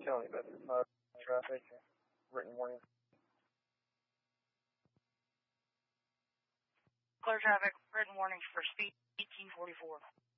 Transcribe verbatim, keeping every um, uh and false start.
County, but uh, traffic, written warning. Clear traffic, written warnings for speed eighteen forty-four.